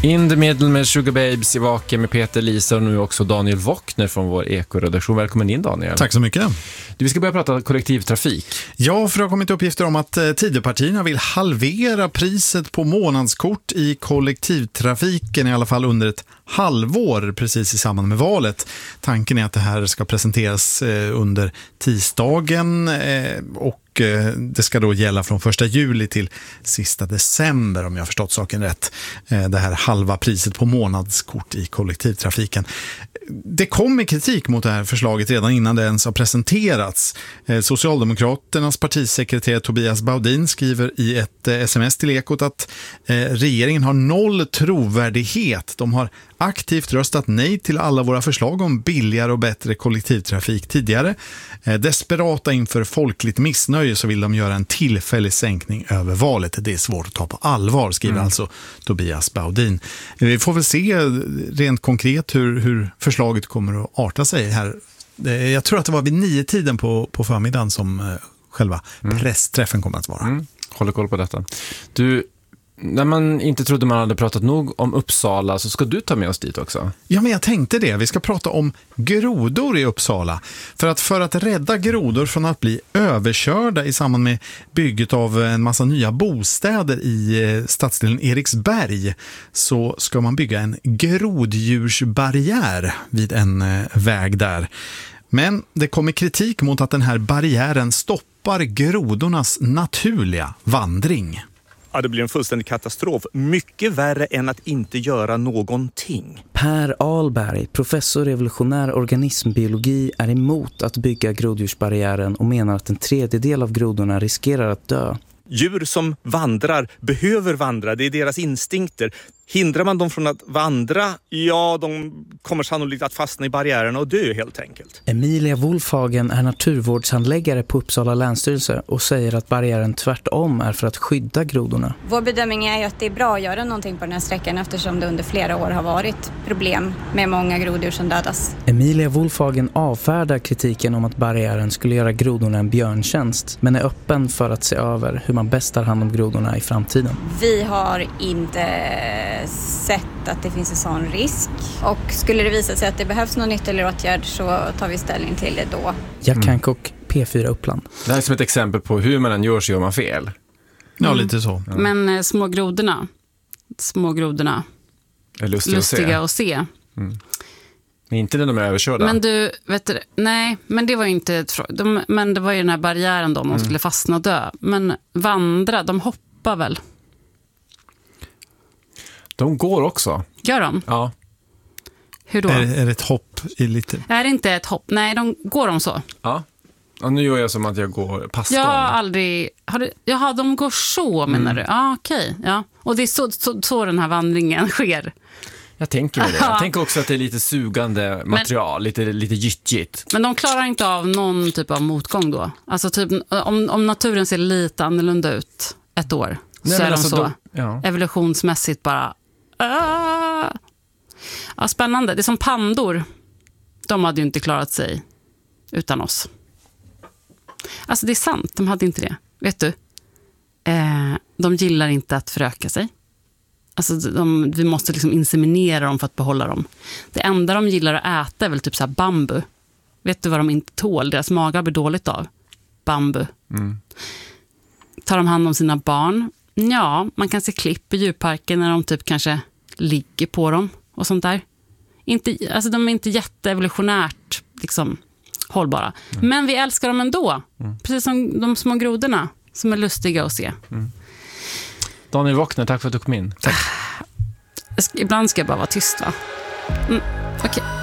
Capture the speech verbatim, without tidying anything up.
In the middle med Sugar Babes i Vaken med Peter, Lisa och nu också Daniel Wockner från vår ekoredaktion. Välkommen in, Daniel. Tack så mycket. Du, vi ska börja prata kollektivtrafik. Ja, för det har kommit uppgifter om att eh, Tidöpartierna vill halvera priset på månadskort i kollektivtrafiken, i alla fall under ett halvår precis i samband med valet. Tanken är att det här ska presenteras eh, under tisdagen eh, och det ska då gälla från första juli till sista december, om jag har förstått saken rätt. Det här halva priset på månadskort i kollektivtrafiken. Det kom kritik mot det här förslaget redan innan det ens har presenterats. Socialdemokraternas partisekreterare Tobias Baudin skriver i ett sms till Ekot att regeringen har noll trovärdighet. De har aktivt röstat nej till alla våra förslag om billigare och bättre kollektivtrafik tidigare. Desperata inför folkligt missnöje så vill de göra en tillfällig sänkning över valet. Det är svårt att ta på allvar, skriver mm. alltså Tobias Baudin. Vi får väl se rent konkret hur, hur förslaget kommer att arta sig här. Jag tror att det var vid nio tiden på, på förmiddagen som själva mm. pressträffen kommer att vara. Mm. Håller koll på detta. Du, när man inte trodde man hade pratat nog om Uppsala så ska du ta med oss dit också. Ja, men jag tänkte det. Vi ska prata om grodor i Uppsala. För att, för att rädda grodor från att bli överkörda i samband med bygget av en massa nya bostäder i stadsdelen Eriksberg så ska man bygga en groddjursbarriär vid en väg där. Men det kommer kritik mot att den här barriären stoppar grodornas naturliga vandring. Ja, det blir en fullständig katastrof. Mycket värre än att inte göra någonting. Per Ahlberg, professor i evolutionär organismbiologi, är emot att bygga groddjursbarriären och menar att en tredjedel av grodorna riskerar att dö. Djur som vandrar behöver vandra, det är deras instinkter. Hindrar man dem från att vandra, ja, de kommer sannolikt att fastna i barriärerna och dö helt enkelt. Emilia Wolfhagen är naturvårdshandläggare på Uppsala länsstyrelse och säger att barriären tvärtom är för att skydda grodorna. Vår bedömning är ju att det är bra att göra någonting på den här sträckan eftersom det under flera år har varit problem med många groddjur som dödas. Emilia Wolfhagen avfärdar kritiken om att barriären skulle göra grodorna en björntjänst, men är öppen för att se över hur man bäst tar hand om grodorna i framtiden. Vi har inte sett att det finns en sån risk. Och skulle det visa sig att det behövs någon ytterligare åtgärd så tar vi ställning till det då. Jack Hancock, P fyra Uppland. Det här är som ett exempel på hur man än gör så gör man fel. Ja, mm. lite så. Ja. Men eh, små grodorna, små grodorna är lustiga, lustiga att se. att se. Mm. Men inte när de är överkörda. Men du, vet du, nej, men det var ju inte ett, de, men det var ju den här barriären då, de mm. skulle fastna och dö. Men vandra, de hoppar väl? De går också. Gör de? Ja. Hur då? Är, är det ett hopp i lite? Är det inte ett hopp? Nej, de går de så. Ja. Ja, nu gör jag som att jag går passstånd. Jag har aldrig... Har det, jaha, de går så, menar mm. du? Ja, okej. Ja. Och det är så, så, så den här vandringen sker. Jag tänker med det. Jag tänker också att det är lite sugande material, men, lite, lite gyttjigt. Men de klarar inte av någon typ av motgång då? Alltså typ, om, om naturen ser lite annorlunda ut ett år, nej, så är alltså de så de, ja. evolutionsmässigt bara... Uh, ja, spännande. Det är som pandor. De hade ju inte klarat sig utan oss. Alltså det är sant, de hade inte det. Vet du? Eh, de gillar inte att föröka sig. Alltså de, vi måste liksom inseminera dem för att behålla dem. Det enda de gillar att äta är väl typ så här bambu. Vet du vad de inte tål? Deras magar blir dåligt av. Bambu. Mm. Tar de hand om sina barn? Ja, man kan se klipp i djurparken när de typ kanske ligger på dem och sånt där. Inte, alltså de är inte jätteevolutionärt liksom hållbara. Mm. Men vi älskar dem ändå. Mm. Precis som de små grodorna som är lustiga att se. Mm. Daniel Wockner, tack för att du kom in. Tack. Ibland ska jag bara vara tyst, va? Mm, okej. Okay.